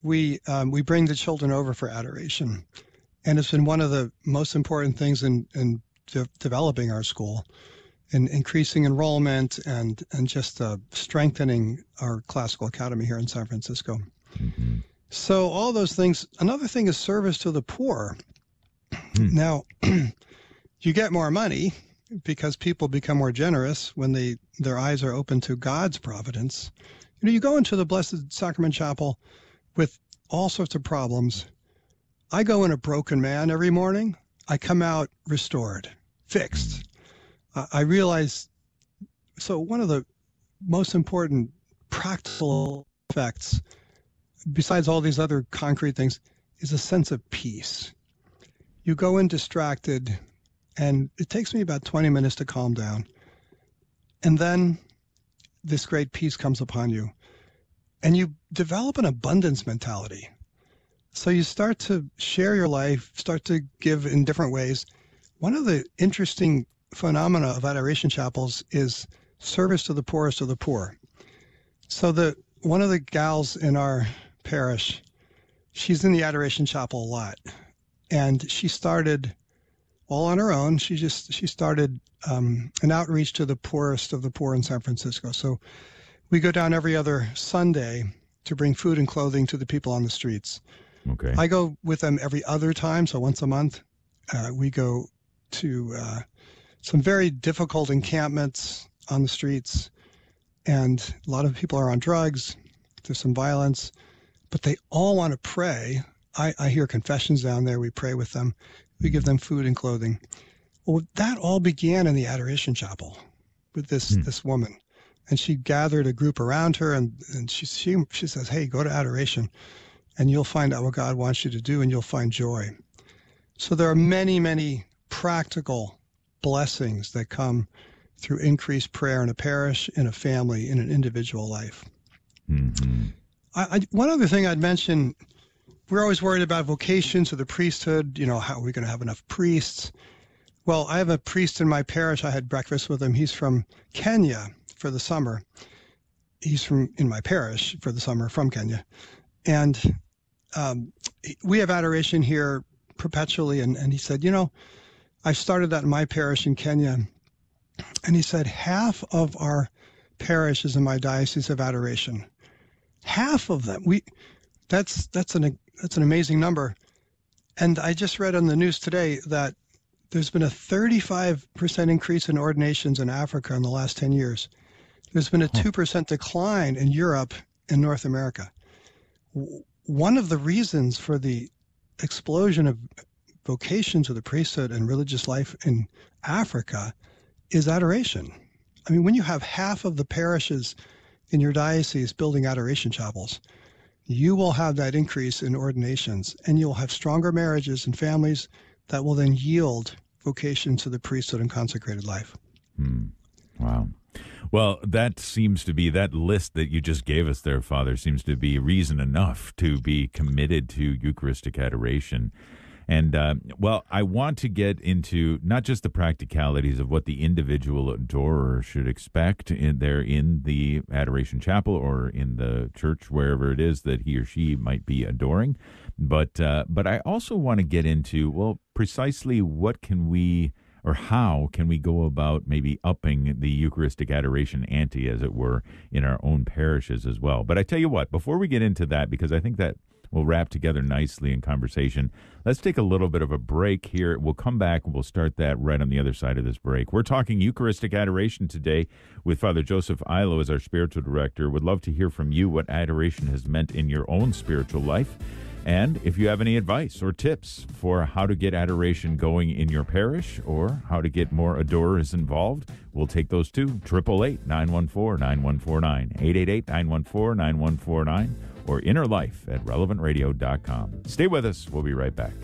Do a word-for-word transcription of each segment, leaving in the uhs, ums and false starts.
we um, we bring the children over for adoration, and it's been one of the most important things in in de- developing our school, and increasing enrollment and and just uh, strengthening our classical academy here in San Francisco. Mm-hmm. So all those things. Another thing is service to the poor. Hmm. Now, you get more money because people become more generous when they their eyes are open to God's providence. You know, you go into the Blessed Sacrament Chapel with all sorts of problems. I go in a broken man every morning. I come out restored, fixed. Uh, I realize, so one of the most important practical effects, besides all these other concrete things, is a sense of peace. You go in distracted, and it takes me about twenty minutes to calm down. And then this great peace comes upon you, and you develop an abundance mentality. So you start to share your life, start to give in different ways. One of the interesting phenomena of adoration chapels is service to the poorest of the poor. So the one of the gals in our parish, she's in the adoration chapel a lot, and she started all on her own. She just she started um, an outreach to the poorest of the poor in San Francisco. So we go down every other Sunday to bring food and clothing to the people on the streets. Okay. I go with them every other time, so once a month. Uh, we go to uh, some very difficult encampments on the streets, and a lot of people are on drugs. There's some violence, but they all want to pray. I, I hear confessions down there. We pray with them. We give them food and clothing. Well, that all began in the Adoration Chapel with this Hmm. this woman. And she gathered a group around her, and, and she, she she says, hey, go to adoration, and you'll find out what God wants you to do, and you'll find joy. So there are many, many practical blessings that come through increased prayer in a parish, in a family, in an individual life. Mm-hmm. I, I, one other thing I'd mention, we're always worried about vocations or the priesthood. You know, how are we going to have enough priests? Well, I have a priest in my parish. I had breakfast with him. He's from Kenya for the summer. He's from in my parish for the summer from Kenya. And um, we have adoration here perpetually. And, and he said, you know, I started that in my parish in Kenya. And he said, half of our parishes in my diocese have adoration. Half of them. We that's that's an that's an amazing number. And I just read on the news today that there's been a thirty-five percent increase in ordinations in Africa in the last ten years. There's been a two percent decline in Europe and North America. One of the reasons for the explosion of vocations of the priesthood and religious life in Africa is adoration. I mean, when you have half of the parishes in your diocese building adoration chapels, you will have that increase in ordinations, and you'll have stronger marriages and families that will then yield vocation to the priesthood and consecrated life. Hmm. Wow. Well, that seems to be, that list that you just gave us there, Father, seems to be reason enough to be committed to Eucharistic adoration. And, uh, well, I want to get into not just the practicalities of what the individual adorer should expect in there in the Adoration Chapel or in the church, wherever it is that he or she might be adoring, but uh, but I also want to get into, well, precisely what can we, or how can we go about maybe upping the Eucharistic adoration ante, as it were, in our own parishes as well. But I tell you what, before we get into that, because I think that we'll wrap together nicely in conversation, let's take a little bit of a break here. We'll come back and we'll start that right on the other side of this break. We're talking Eucharistic adoration today with Father Joseph Illo as our spiritual director. Would love to hear from you what adoration has meant in your own spiritual life. And if you have any advice or tips for how to get adoration going in your parish or how to get more adorers involved, we'll take those too. eight eight eight, nine one four, nine one four nine, eight eight eight, nine one four, nine one four nine, or inner life at relevant radio dot com. Stay with us. We'll be right back.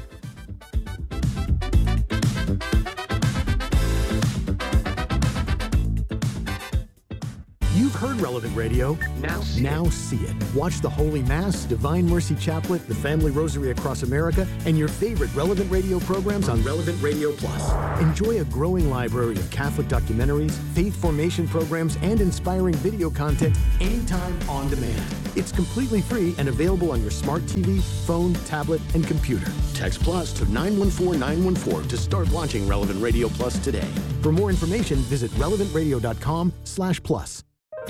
You've heard Relevant Radio. Now see Now it. see it. Watch the Holy Mass, Divine Mercy Chaplet, the Family Rosary Across America, and your favorite Relevant Radio programs on Relevant Radio Plus. Enjoy a growing library of Catholic documentaries, faith formation programs, and inspiring video content anytime on demand. It's completely free and available on your smart T V, phone, tablet, and computer. Text Plus to nine one four nine one four to start watching Relevant Radio Plus today. For more information, visit relevant radio dot com slash plus.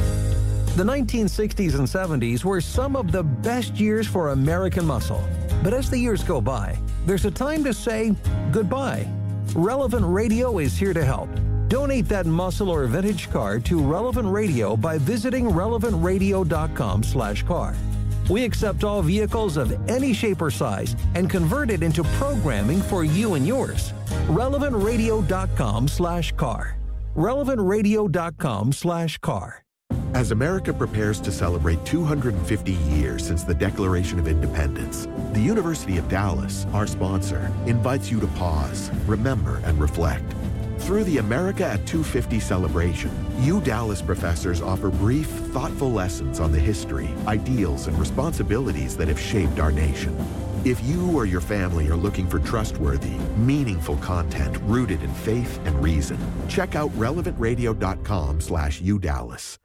The nineteen sixties and seventies were some of the best years for American muscle. But as the years go by, there's a time to say goodbye. Relevant Radio is here to help. Donate that muscle or vintage car to Relevant Radio by visiting relevant radio dot com slash car. We accept all vehicles of any shape or size and convert it into programming for you and yours. relevant radio dot com slash car. relevant radio dot com slash car. As America prepares to celebrate two hundred fifty years since the Declaration of Independence, the University of Dallas, our sponsor, invites you to pause, remember, and reflect. Through the America at two fifty celebration, U Dallas professors offer brief, thoughtful lessons on the history, ideals, and responsibilities that have shaped our nation. If you or your family are looking for trustworthy, meaningful content rooted in faith and reason, check out relevant radio dot com slash U Dallas.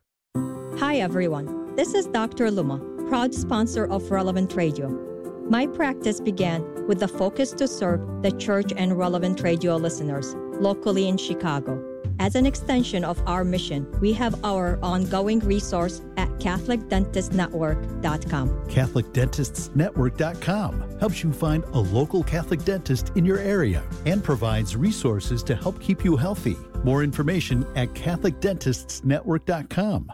Hi everyone, this is Doctor Luma, proud sponsor of Relevant Radio. My practice began with the focus to serve the church and Relevant Radio listeners locally in Chicago. As an extension of our mission, we have our ongoing resource at catholic dentist network dot com. catholic dentists network dot com helps you find a local Catholic dentist in your area and provides resources to help keep you healthy. More information at catholic dentists network dot com.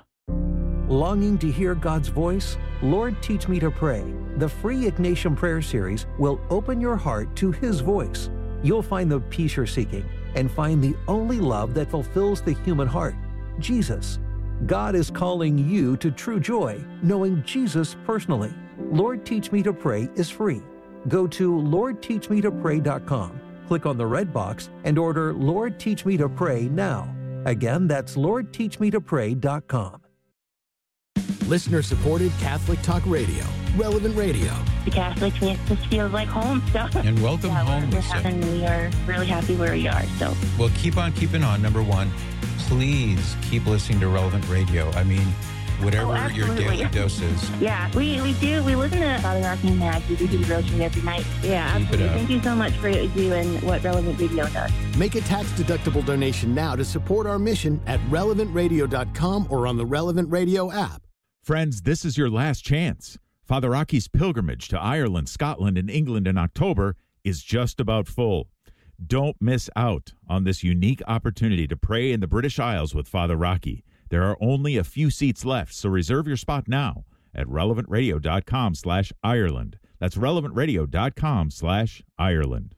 Longing to hear God's voice? Lord, Teach Me to Pray. The free Ignatian Prayer Series will open your heart to His voice. You'll find the peace you're seeking and find the only love that fulfills the human heart, Jesus. God is calling you to true joy, knowing Jesus personally. Lord, Teach Me to Pray is free. Go to lord teach me to pray dot com, click on the red box, and order Lord, Teach Me to Pray now. Again, that's lord teach me to pray dot com. Listener-supported Catholic Talk Radio, Relevant Radio. The Catholics make us feel like home, so. And welcome yeah, home, we're, Lisa. And we are really happy where we are, so. Well, keep on keeping on, number one. Please keep listening to Relevant Radio. I mean, whatever oh, your daily dose is. Yeah, we, we do. We listen to Father Rocky and Matt. We do the Rosary every night. Yeah, keep absolutely. Thank you so much for what you do and what Relevant Radio does. Make a tax-deductible donation now to support our mission at relevant radio dot com or on the Relevant Radio app. Friends, this is your last chance. Father Rocky's pilgrimage to Ireland, Scotland, and England in October is just about full. Don't miss out on this unique opportunity to pray in the British Isles with Father Rocky. There are only a few seats left, so reserve your spot now at relevant radio dot com slash Ireland. That's relevant radio dot com slash Ireland.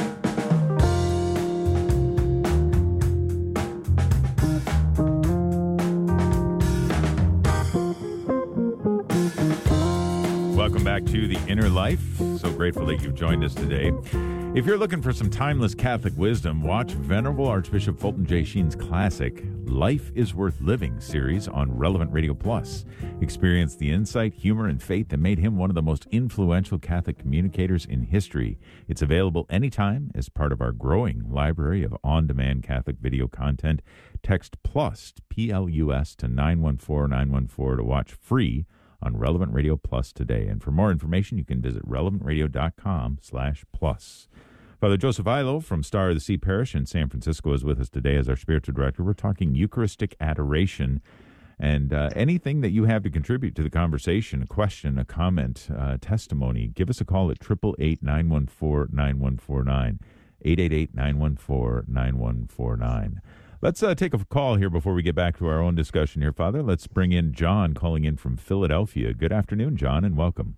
Welcome back to The Inner Life. So grateful that you've joined us today. If you're looking for some timeless Catholic wisdom, watch Venerable Archbishop Fulton J. Sheen's classic Life is Worth Living series on Relevant Radio Plus. Experience the insight, humor, and faith that made him one of the most influential Catholic communicators in history. It's available anytime as part of our growing library of on-demand Catholic video content. Text PLUS, P L U S, to nine one four nine one four to watch free on Relevant Radio Plus today. And for more information, you can visit relevant radio dot com slash plus. Father Joseph Ilo from Star of the Sea Parish in San Francisco is with us today as our spiritual director. We're talking Eucharistic adoration. And uh, anything that you have to contribute to the conversation, a question, a comment, uh, testimony, give us a call at eight eight eight, nine one four, nine one four nine, eight eight eight, nine one four, nine one four nine. Let's uh, take a call here before we get back to our own discussion here, Father. Let's bring in John calling in from Philadelphia. Good afternoon, John, and welcome.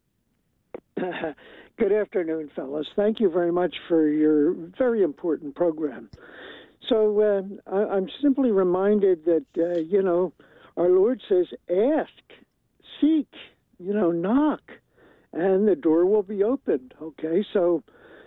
Good afternoon, fellas. Thank you very much for your very important program. So uh, I, I'm simply reminded that, uh, you know, our Lord says, ask, seek, you know, knock, and the door will be opened, okay? So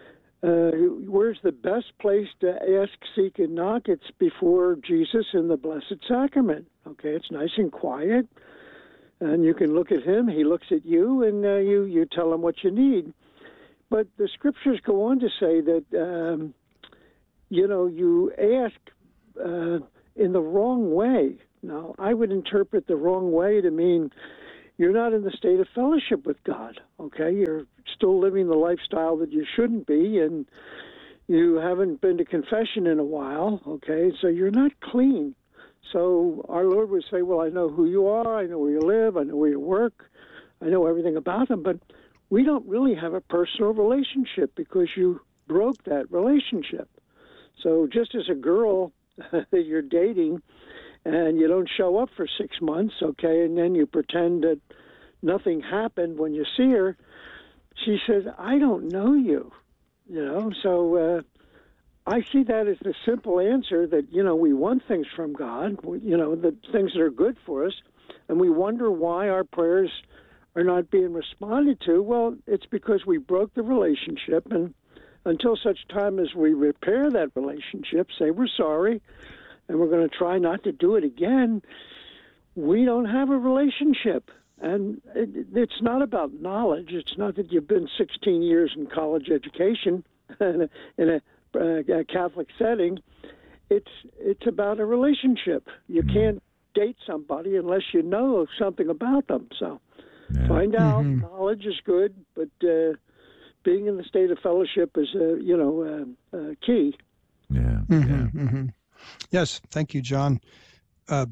Uh, where's the best place to ask, seek, and knock? It's before Jesus in the Blessed Sacrament. Okay, it's nice and quiet, and you can look at him. He looks at you, and uh, you you tell him what you need. But the scriptures go on to say that um, you know you ask uh, in the wrong way. Now, I would interpret the wrong way to mean you're not in the state of fellowship with God, okay? You're still living the lifestyle that you shouldn't be, and you haven't been to confession in a while, okay? So you're not clean. So our Lord would say, well, I know who you are, I know where you live, I know where you work, I know everything about them, but we don't really have a personal relationship because you broke that relationship. So just as a girl that you're dating, and you don't show up for six months, okay, and then you pretend that nothing happened when you see her, she says, I don't know you, you know. So uh, I see that as the simple answer that, you know, we want things from God, you know, the things that are good for us, and we wonder why our prayers are not being responded to. Well, it's because we broke the relationship, and until such time as we repair that relationship, say we're sorry, and we're going to try not to do it again, we don't have a relationship. And it, it's not about knowledge. It's not that you've been sixteen years in college education in a, in a, a Catholic setting. It's it's about a relationship. You can't date somebody unless you know something about them. So yeah. find out. Mm-hmm. Knowledge is good, but uh, being in the state of fellowship is, uh, you know, uh, uh, key. Yeah. Mm-hmm, yeah. Mm-hmm. Yes, thank you, John. Uh,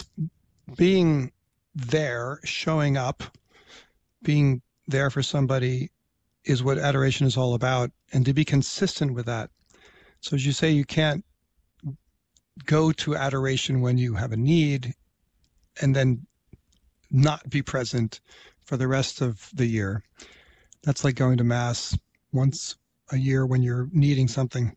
being there, showing up, being there for somebody is what adoration is all about, and to be consistent with that. So as you say, you can't go to adoration when you have a need and then not be present for the rest of the year. That's like going to Mass once a year when you're needing something.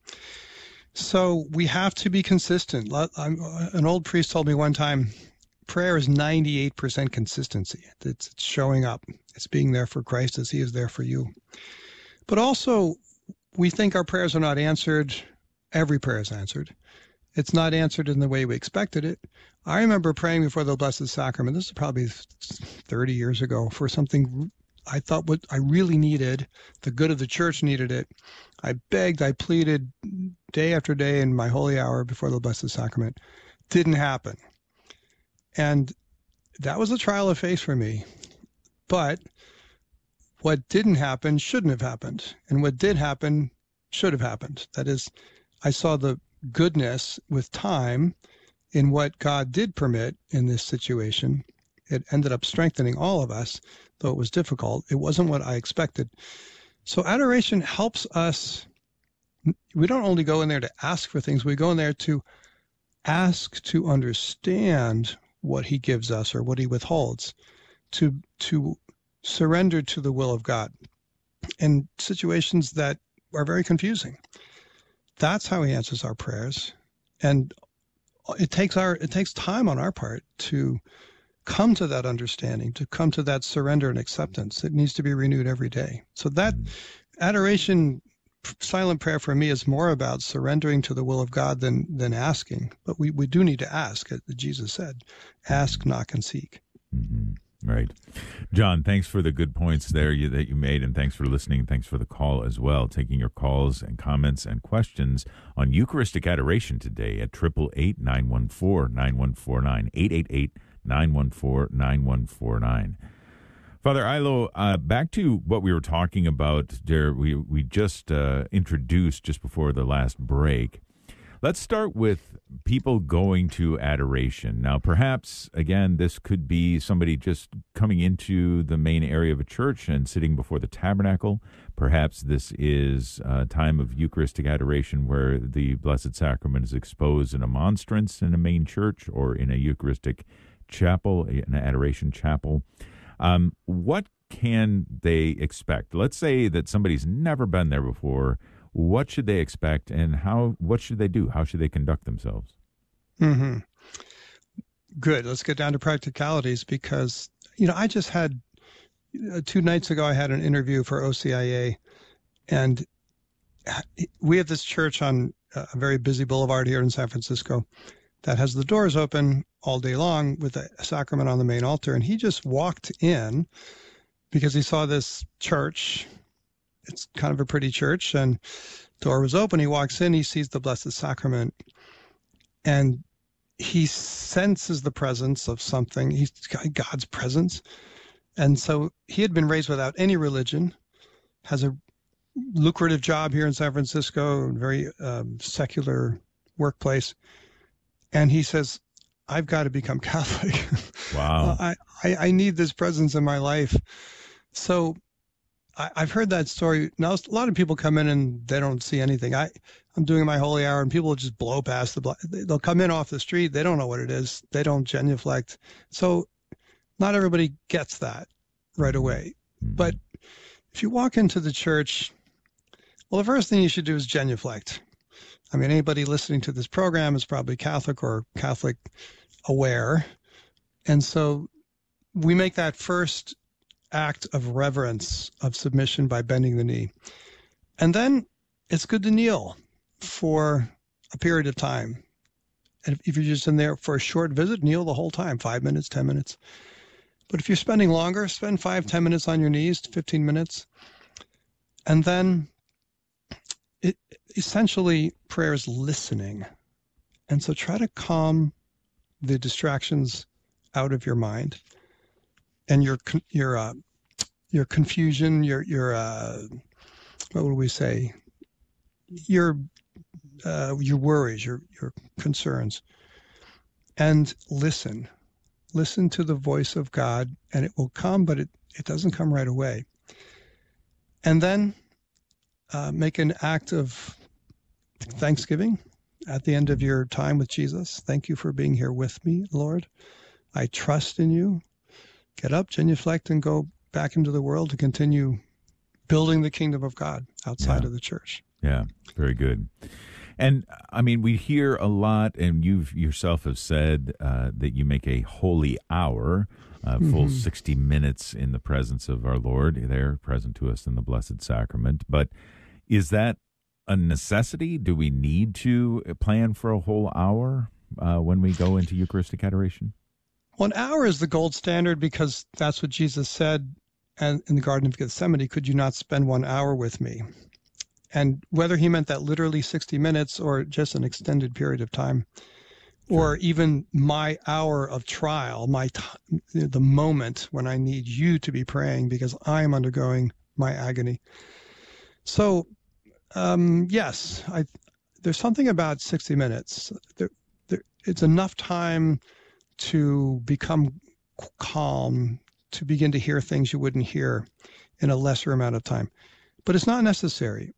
So we have to be consistent. An old priest told me one time, prayer is ninety-eight percent consistency. It's showing up. It's being there for Christ as he is there for you. But also, we think our prayers are not answered. Every prayer is answered. It's not answered in the way we expected it. I remember praying before the Blessed Sacrament. This is probably thirty years ago for something I thought what I really needed. The good of the church needed it. I begged, I pleaded day after day in my holy hour before the Blessed Sacrament. Didn't happen. And that was a trial of faith for me. But what didn't happen shouldn't have happened. And what did happen should have happened. That is, I saw the goodness with time in what God did permit in this situation. It ended up strengthening all of us, though it was difficult. It wasn't what I expected. So adoration helps us. We don't only go in there to ask for things. We go in there to ask to understand what he gives us or what he withholds, to to surrender to the will of God in situations that are very confusing. That's how he answers our prayers. And it takes our it takes time on our part to come to that understanding, to come to that surrender and acceptance. It needs to be renewed every day. So that adoration, silent prayer for me is more about surrendering to the will of God than than asking. But we, we do need to ask, as Jesus said, ask, knock, and seek. Mm-hmm. Right. John, thanks for the good points there you, that you made, and thanks for listening. Thanks for the call as well, taking your calls and comments and questions on Eucharistic Adoration today at eight eight eight, nine one four, nine one four nine, eight eight eight, nine one four, nine one four nine. Father Ailo, uh, back to what we were talking about there, we, we just uh, introduced just before the last break. Let's start with people going to adoration. Now, perhaps, again, this could be somebody just coming into the main area of a church and sitting before the tabernacle. Perhaps this is a time of Eucharistic adoration where the Blessed Sacrament is exposed in a monstrance in a main church or in a Eucharistic chapel, an adoration chapel. Um, what can they expect? Let's say that somebody's never been there before. What should they expect, and how? What should they do? How should they conduct themselves? Mm-hmm. Good. Let's get down to practicalities because, you know, I just had, uh, two nights ago, I had an interview for O C I A, and we have this church on a very busy boulevard here in San Francisco that has the doors open all day long with a sacrament on the main altar. And he just walked in because he saw this church. It's kind of a pretty church, and the door was open. He walks in, he sees the Blessed Sacrament, and he senses the presence of something. He's got God's presence. And so he had been raised without any religion, has a lucrative job here in San Francisco, a very um, secular workplace. And he says, I've got to become Catholic. Wow. I, I, I need this presence in my life. So I, I've heard that story. Now, a lot of people come in and they don't see anything. I, I'm doing my holy hour and people just blow past the, they'll come in off the street. They don't know what it is. They don't genuflect. So not everybody gets that right away. But if you walk into the church, well, the first thing you should do is genuflect. I mean, anybody listening to this program is probably Catholic or Catholic aware. And so we make that first act of reverence, of submission by bending the knee. And then it's good to kneel for a period of time. And if you're just in there for a short visit, kneel the whole time, five minutes, ten minutes. But if you're spending longer, spend five, ten minutes on your knees, fifteen minutes. And then it, essentially prayer is listening. And so try to calm the distractions out of your mind and your your uh, your confusion, your your uh, what would we say? Your uh, your worries, your your concerns, and listen. Listen to the voice of God, and it will come, but it, it doesn't come right away. And then uh, make an act of thanksgiving at the end of your time with Jesus. Thank you for being here with me, Lord. I trust in you. Get up, genuflect, and go back into the world to continue building the kingdom of God outside yeah. of the church. Yeah, very good. And, I mean, we hear a lot, and you yourself have said uh, that you make a holy hour, a full mm-hmm. sixty minutes in the presence of our Lord there, present to us in the Blessed Sacrament. But is that a necessity? Do we need to plan for a whole hour uh, when we go into Eucharistic adoration? Well, an hour is the gold standard because that's what Jesus said in the Garden of Gethsemane. Could you not spend one hour with me? And whether he meant that literally sixty minutes or just an extended period of time, or even my hour of trial, my t- the moment when I need you to be praying because I'm undergoing my agony. So, um, yes, I, there's something about sixty minutes. There, there, it's enough time to become calm, to begin to hear things you wouldn't hear in a lesser amount of time. But it's not necessary.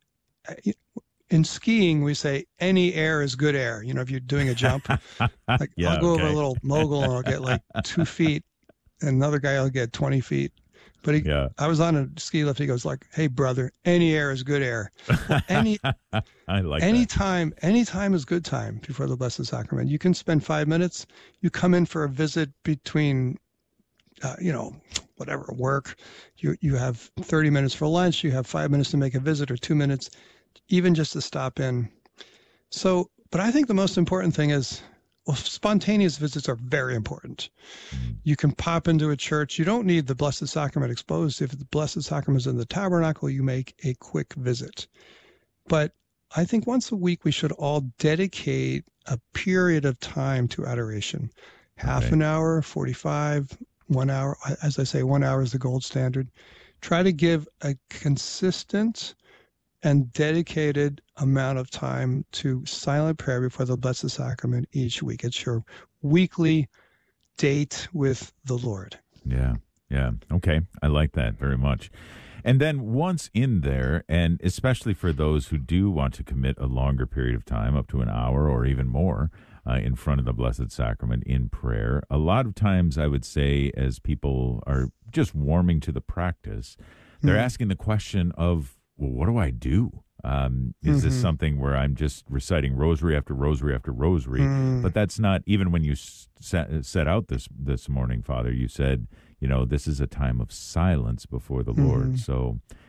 In skiing, we say any air is good air. You know, if you're doing a jump, like yeah, I'll go okay. over a little mogul and I'll get like two feet, and another guy will get twenty feet. But he, yeah. I was on a ski lift. He goes like, "Hey, brother, any air is good air." Well, any, I like any that. time, any time is good time before the Blessed Sacrament. You can spend five minutes. You come in for a visit between, uh, you know, whatever work. You you have thirty minutes for lunch. You have five minutes to make a visit, or two minutes. Even just to stop in. So, but I think the most important thing is, well, spontaneous visits are very important. You can pop into a church. You don't need the Blessed Sacrament exposed. If the Blessed Sacrament is in the tabernacle, you make a quick visit. But I think once a week, we should all dedicate a period of time to adoration. Half okay. an hour, forty-five, one hour. As I say, one hour is the gold standard. Try to give a consistent and dedicated amount of time to silent prayer before the Blessed Sacrament each week. It's your weekly date with the Lord. Yeah, yeah. Okay, I like that very much. And then once in there, and especially for those who do want to commit a longer period of time, up to an hour or even more, uh, in front of the Blessed Sacrament in prayer, a lot of times I would say as people are just warming to the practice, they're mm-hmm. asking the question of, well, what do I do? Um, is mm-hmm. this something where I'm just reciting rosary after rosary after rosary? Mm. But that's not, even when you set, set out this this morning, Father, you said, you know, this is a time of silence before the mm-hmm. Lord. So,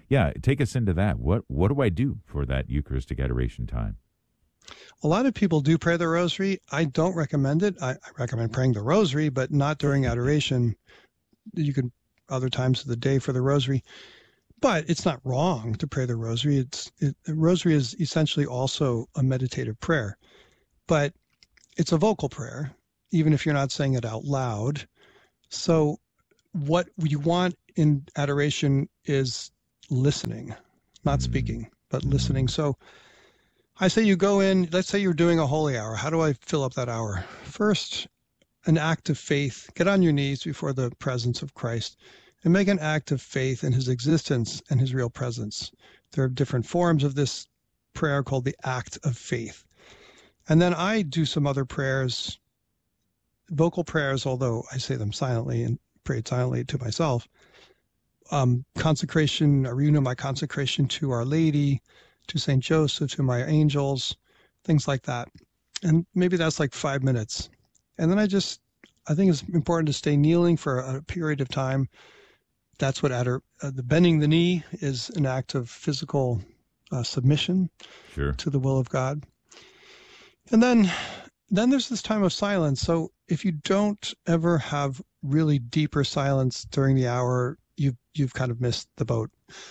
yeah, take us into that. What what do I do for that Eucharistic adoration time? A lot of people do pray the rosary. I don't recommend it. I, I recommend praying the rosary, but not during adoration. You can other times of the day for the rosary. But it's not wrong to pray the rosary. It's it, the rosary is essentially also a meditative prayer. But it's a vocal prayer, even if you're not saying it out loud. So what you want in adoration is listening, not speaking, but listening. So I say you go in, let's say you're doing a holy hour. How do I fill up that hour? First, an act of faith. Get on your knees before the presence of Christ and make an act of faith in his existence and his real presence. There are different forms of this prayer called the act of faith. And then I do some other prayers, vocal prayers, although I say them silently and pray silently to myself. Um, consecration, I renew my consecration to Our Lady, to Saint Joseph, to my angels, things like that. And maybe that's like five minutes. And then I just, I think it's important to stay kneeling for a period of time. That's what ador- uh, the bending the knee is an act of physical uh, submission sure. to the will of God. And then, then there's this time of silence. So if you don't ever have really deeper silence during the hour, you've, you've kind of missed the boat.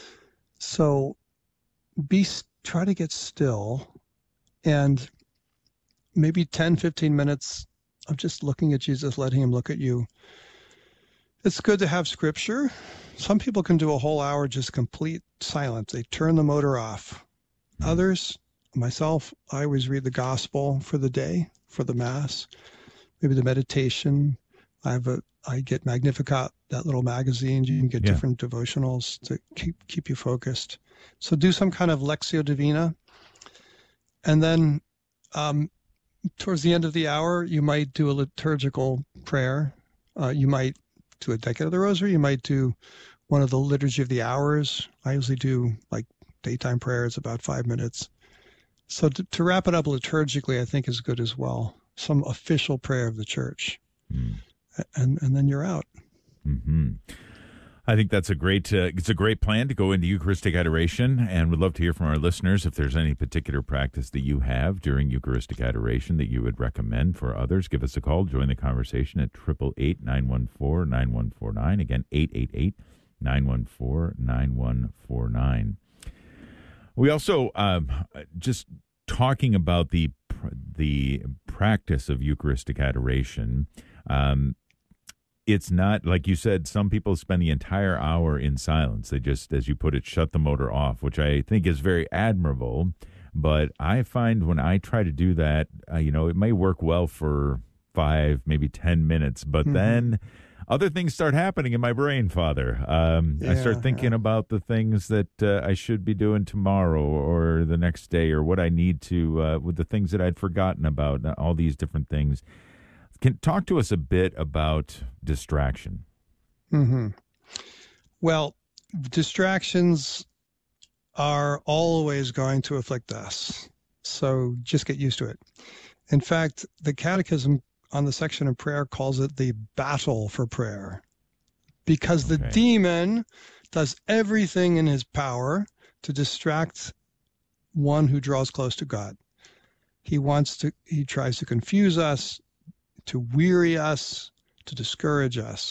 So be, try to get still and maybe ten, fifteen minutes of just looking at Jesus, letting him look at you. It's good to have scripture. Some people can do a whole hour just complete silence. They turn the motor off. Others, myself, I always read the gospel for the day, for the Mass, maybe the meditation. I have a, I get Magnificat, that little magazine. You can get yeah. different devotionals to keep keep you focused. So do some kind of Lectio Divina. And then um, towards the end of the hour, you might do a liturgical prayer. Uh, you might do a decade of the Rosary. You might do one of the Liturgy of the Hours. I usually do like daytime prayers, about five minutes. So to, to wrap it up liturgically, I think is good as well. Some official prayer of the church. Mm. And and then you're out. Mm-hmm. I think that's a great uh, it's a great plan to go into Eucharistic adoration, and we'd love to hear from our listeners if there's any particular practice that you have during Eucharistic adoration that you would recommend for others. Give us a call. Join the conversation at eight eight eight, nine one four, nine one four nine. Again, eight eight eight, nine one four, nine one four nine. We also um, just talking about the the practice of Eucharistic adoration. Um, It's not, like you said, some people spend the entire hour in silence. They just, as you put it, shut the motor off, which I think is very admirable. But I find when I try to do that, uh, you know, it may work well for five, maybe ten minutes. But mm-hmm. then other things start happening in my brain, Father. Um, yeah, I start thinking yeah. about the things that uh, I should be doing tomorrow or the next day, or what I need to, uh, with the things that I'd forgotten about, all these different things. Can talk to us a bit about distraction. Mm-hmm. Well, distractions are always going to afflict us. So just get used to it. In fact, the Catechism on the section of prayer calls it the battle for prayer, because okay. the demon does everything in his power to distract one who draws close to God. He wants to, he tries to confuse us, to weary us, to discourage us.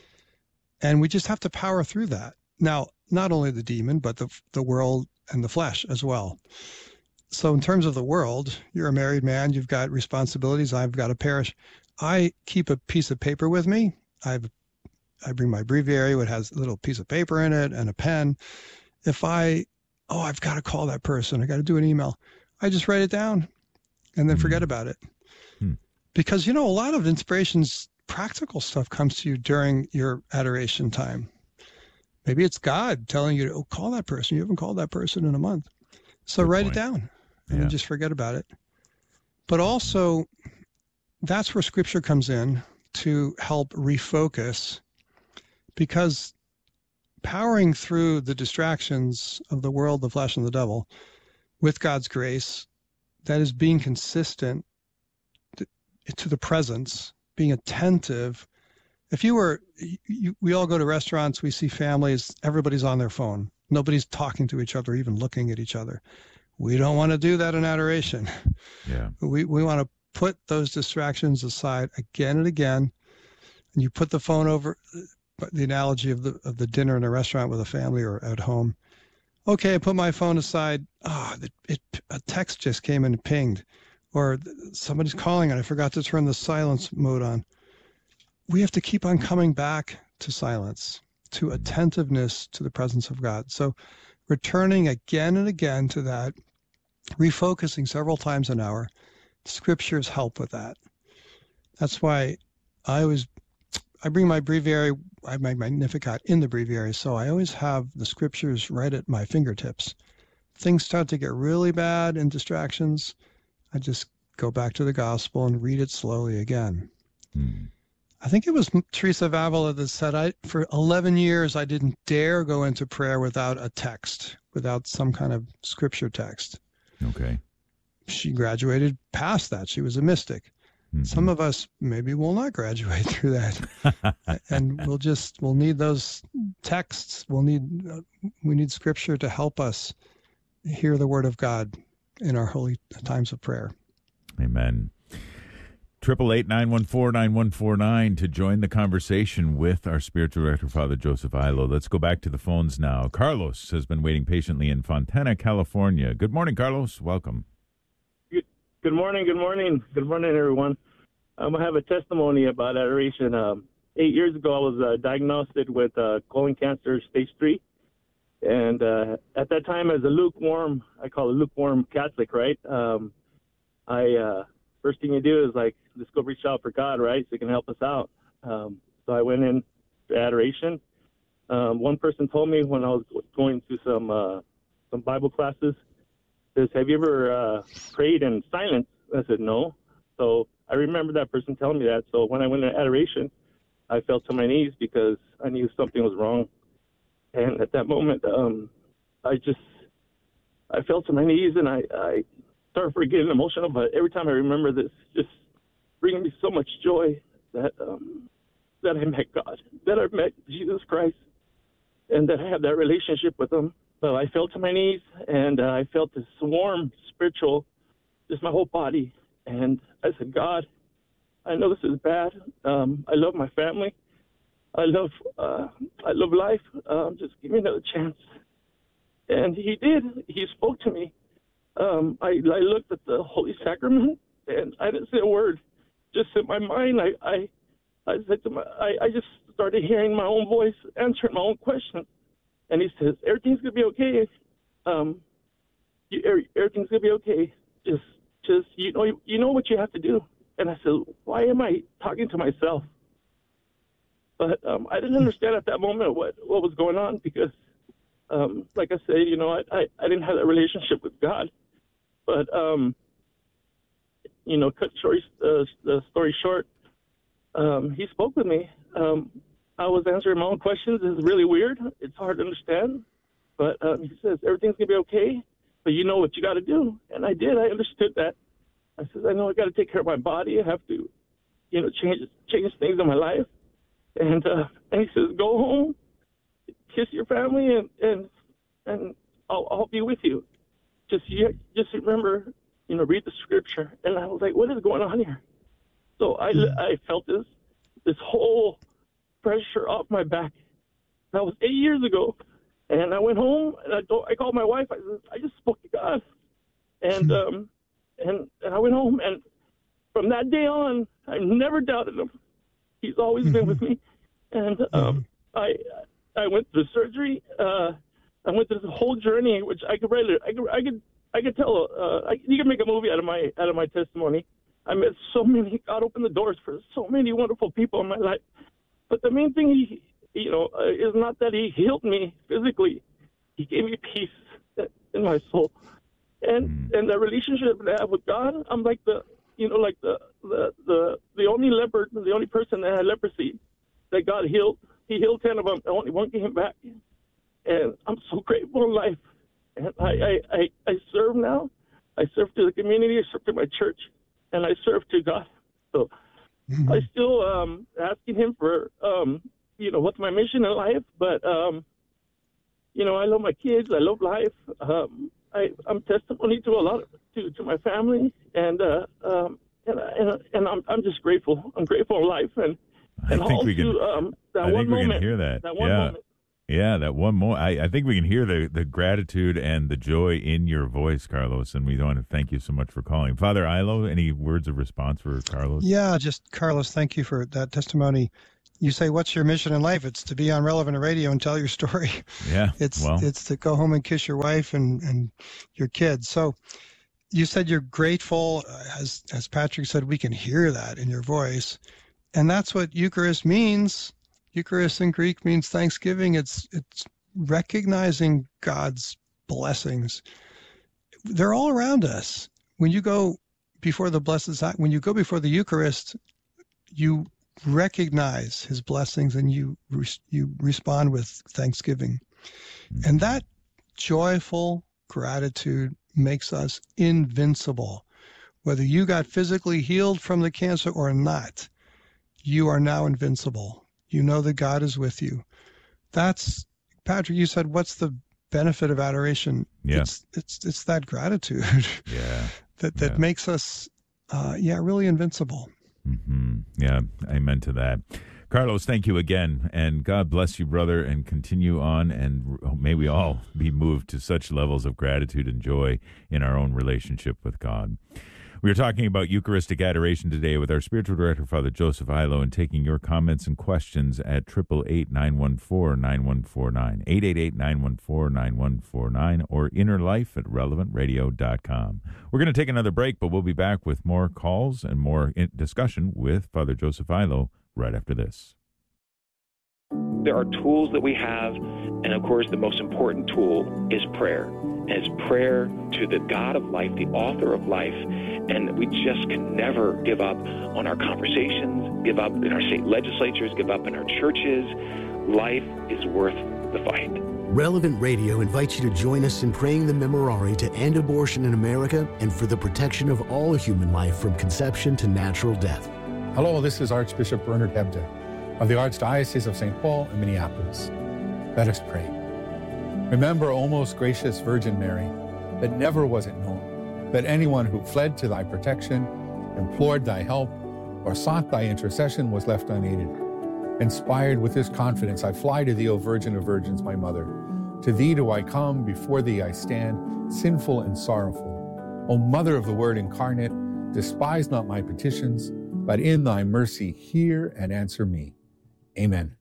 And we just have to power through that. Now, not only the demon, but the the world and the flesh as well. So in terms of the world, you're a married man, you've got responsibilities, I've got a parish. I keep a piece of paper with me. I've I bring my breviary, which has a little piece of paper in it and a pen. If I, oh, I've got to call that person, I got to do an email, I just write it down and then forget about it. Hmm. Because, you know, a lot of inspirations, practical stuff comes to you during your adoration time. Maybe it's God telling you, oh, call that person. You haven't called that person in a month. So Good write point. It down and yeah. just forget about it. But also, that's where Scripture comes in to help refocus, because powering through the distractions of the world, the flesh, and the devil with God's grace, that is being consistent to the presence, being attentive. If you were, you, we all go to restaurants, we see families, everybody's on their phone. Nobody's talking to each other, even looking at each other. We don't want to do that in adoration. Yeah. We we want to put those distractions aside again and again. And you put the phone over, the analogy of the of the dinner in a restaurant with a family or at home. Okay, I put my phone aside. Ah, oh, it, it, a text just came and pinged. Or somebody's calling and I forgot to turn the silence mode on. We have to keep on coming back to silence, to attentiveness to the presence of God. So returning again and again to that, refocusing several times an hour, scriptures help with that. That's why I always, I bring my breviary, I have my Magnificat in the breviary, so I always have the scriptures right at my fingertips. Things start to get really bad and distractions, I just go back to the gospel and read it slowly again. Hmm. I think it was Teresa of Avila that said, I, for eleven years, I didn't dare go into prayer without a text, without some kind of scripture text. Okay. She graduated past that. She was a mystic. Mm-hmm. Some of us maybe will not graduate through that. And we'll just, we'll need those texts. We'll need, uh, we need scripture to help us hear the word of God in our holy times of prayer. Amen. Triple eight nine one four nine one four nine to join the conversation with our spiritual director, Father Joseph Illo. Let's go back to the phones now. Carlos has been waiting patiently in Fontana, California. Good morning, Carlos. Welcome. Good, good morning. Good morning. Good morning, everyone. Um, I have a testimony about adoration. Um, eight years ago, I was uh, diagnosed with uh, colon cancer, stage three. And uh, at that time, as a lukewarm, I call it lukewarm Catholic, right? Um, I uh, first thing you do is like, let's go reach out for God, right? So he can help us out. Um, so I went in to adoration. Um, one person told me when I was going to some uh, some Bible classes, says, have you ever uh, prayed in silence? I said, no. So I remember that person telling me that. So when I went to adoration, I fell to my knees because I knew something was wrong. And at that moment, um, I just, I fell to my knees and I, I started getting emotional. But every time I remember this, just bringing me so much joy that um, that I met God, that I met Jesus Christ, and that I have that relationship with him. So I fell to my knees and uh, I felt this warm spiritual, just my whole body. And I said, God, I know this is bad. Um, I love my family. I love uh, I love life. Um, just give me another chance. And he did. He spoke to me. Um, I, I looked at the Holy Sacrament, and I didn't say a word. Just in my mind, I I, I said to my, I, I just started hearing my own voice, answering my own questions. And he says, everything's gonna be okay. Um, you, everything's gonna be okay. Just just you know you, you know what you have to do. And I said, why am I talking to myself? But um, I didn't understand at that moment what, what was going on because, um, like I said, you know, I, I, I didn't have that relationship with God. But, um, you know, cut short, uh, the story short, um, he spoke with me. Um, I was answering my own questions. It's really weird. It's hard to understand. But um, he says, everything's going to be okay, but you know what you got to do. And I did. I understood that. I said, I know I got to take care of my body. I have to, you know, change change things in my life. And, uh, and he says, go home, kiss your family, and and, and I'll, I'll be with you. Just just remember, you know, read the scripture. And I was like, what is going on here? So I, I felt this this whole pressure off my back. That was eight years ago. And I went home, and I, told, I called my wife. I said, I just spoke to God. And, um, and, and I went home, and from that day on, I never doubted him. He's always been with me, and um, I I went through surgery. Uh, I went through the whole journey, which I could write. I could I could I could tell. Uh, I, you can make a movie out of my out of my testimony. I met so many. God opened the doors for so many wonderful people in my life. But the main thing, he, you know, uh, is not that he healed me physically. He gave me peace in my soul, and and the relationship that I have with God. I'm like the. You know, like the, the the the only leopard, the only person that had leprosy that God healed. He healed ten of them. Only one came back. And I'm so grateful in life. And I, I, I, I serve now. I serve to the community. I serve to my church. And I serve to God. So mm-hmm. I still um asking him for, um you know, what's my mission in life. But um you know, I love my kids. I love life. Um, I, I'm testimony to a lot of to, to my family, and uh, um, and and, and I'm I'm just grateful. I'm grateful for life, and and I think also, we can. Um, that I one think we moment, can hear that. that one yeah, moment. yeah, that one more. I, I think we can hear the the gratitude and the joy in your voice, Carlos. And we want to thank you so much for calling, Father Ilo. Any words of response for Carlos? Yeah, just Carlos. Thank you for that testimony. You say, what's your mission in life? It's to be on Relevant Radio and tell your story. Yeah. It's well. it's to go home and kiss your wife and, and your kids. So you said you're grateful. As as Patrick said, we can hear that in your voice. And that's what Eucharist means. Eucharist in Greek means thanksgiving. It's it's recognizing God's blessings. They're all around us. When you go before the Blessed Sacrament, when you go before the Eucharist, you recognize his blessings and you you respond with thanksgiving. And that joyful gratitude makes us invincible. Whether you got physically healed from the cancer or not, you are now invincible. You know that God is with you. That's, Patrick, you said, what's the benefit of adoration? Yeah. It's it's it's that gratitude. Yeah. that that yeah. makes us uh, yeah, really invincible. Mm-hmm. Yeah, amen to that. Carlos, thank you again, and God bless you, brother, and continue on, and may we all be moved to such levels of gratitude and joy in our own relationship with God. We are talking about Eucharistic adoration today with our spiritual director, Father Joseph Ilo, and taking your comments and questions at eight eight eight, nine one four, nine one four nine, eight eight eight, nine one four, nine one four nine, or innerlife at relevant radio dot com. We're going to take another break, but we'll be back with more calls and more discussion with Father Joseph Ilo right after this. There are tools that we have, and of course the most important tool is prayer. And it's prayer to the God of life, the author of life, and we just can never give up on our conversations, give up in our state legislatures, give up in our churches. Life is worth the fight. Relevant Radio invites you to join us in praying the Memorare to end abortion in America and for the protection of all human life from conception to natural death. Hello, this is Archbishop Bernard Hebda of the Archdiocese of Saint Paul in Minneapolis. Let us pray. Remember, O most gracious Virgin Mary, that never was it known that anyone who fled to thy protection, implored thy help, or sought thy intercession was left unaided. Inspired with this confidence, I fly to thee, O Virgin of Virgins, my mother. To thee do I come, before thee I stand, sinful and sorrowful. O Mother of the Word incarnate, despise not my petitions, but in thy mercy hear and answer me. Amen.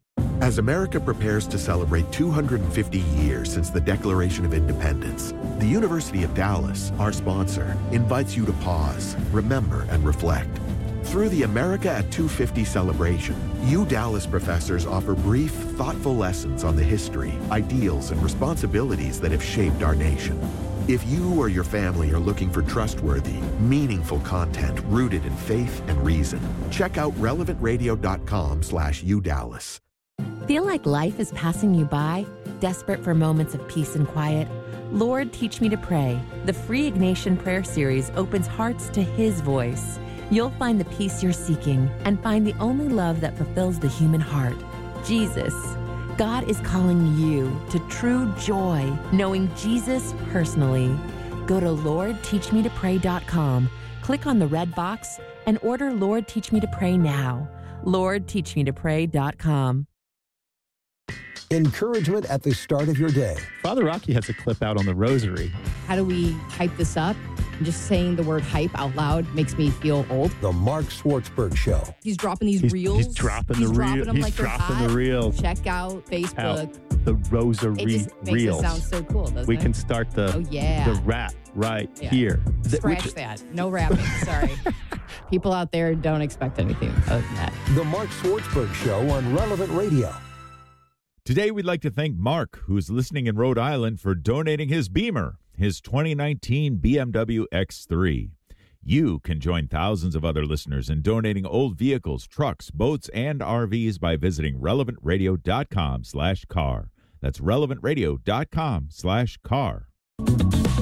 As America prepares to celebrate two hundred fifty years since the Declaration of Independence, the University of Dallas, our sponsor, invites you to pause, remember, and reflect. Through the America at two fifty celebration, U Dallas professors offer brief, thoughtful lessons on the history, ideals, and responsibilities that have shaped our nation. If you or your family are looking for trustworthy, meaningful content rooted in faith and reason, check out relevant radio dot com slash U Dallas. Feel like life is passing you by? Desperate for moments of peace and quiet? Lord, Teach Me to Pray. The free Ignatian Prayer Series opens hearts to His voice. You'll find the peace you're seeking and find the only love that fulfills the human heart, Jesus. God is calling you to true joy, knowing Jesus personally. Go to lord teach me to pray dot com, click on the red box, and order Lord Teach Me to Pray now. lord teach me to pray dot com. Encouragement at the start of your day. Father Rocky has a clip out on the rosary. How do we hype this up? Just saying the word hype out loud makes me feel old. The Mark Schwartzberg Show. He's dropping these he's, reels. He's dropping he's the reels. He's like dropping the reels. Check out Facebook. Out the rosary it just makes reels. It sound so cool, doesn't we it? can start the, oh, yeah. the rap right yeah. here. Scratch Which, that. No rapping. Sorry. People out there don't expect anything other than that. The Mark Schwartzberg Show on Relevant Radio. Today, we'd like to thank Mark, who's listening in Rhode Island, for donating his Beamer, his twenty nineteen B M W X three. You can join thousands of other listeners in donating old vehicles, trucks, boats, and R Vs by visiting relevant radio dot com slash car. That's relevant radio dot com slash car.